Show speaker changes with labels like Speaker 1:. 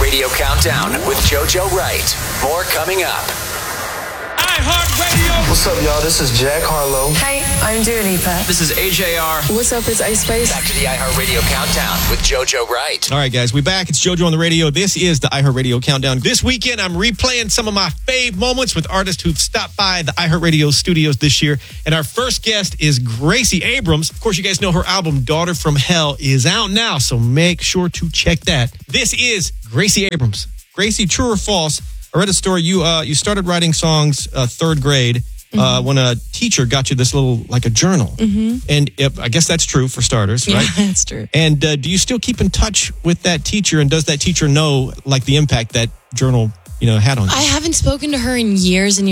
Speaker 1: iHeartRadio Countdown with JoJo Wright. More coming up.
Speaker 2: iHeartRadio.
Speaker 3: What's up, y'all? This is Jack Harlow.
Speaker 4: Hey, I'm Dua Lipa.
Speaker 1: This is AJR.
Speaker 4: What's up, it's Ice Spice.
Speaker 1: Back to the iHeartRadio Countdown with JoJo Wright.
Speaker 5: All right, guys, we back. It's JoJo on the radio. This is the iHeartRadio Countdown. This weekend, I'm replaying some of my fave moments with artists who've stopped by the iHeartRadio studios this year. And our first guest is Gracie Abrams. Of course, you guys know her album, Daughter from Hell, is out now, so make sure to check that. This is Gracie Abrams. Gracie, true or false? I read a story. You started writing songs third grade when a teacher got you this little, like a journal. Mm-hmm. And I guess that's true for starters, right?
Speaker 6: Yeah, that's true.
Speaker 5: And do you still keep in touch with that teacher? And does that teacher know, like, the impact that journal, had on you?
Speaker 6: I haven't spoken to her in years and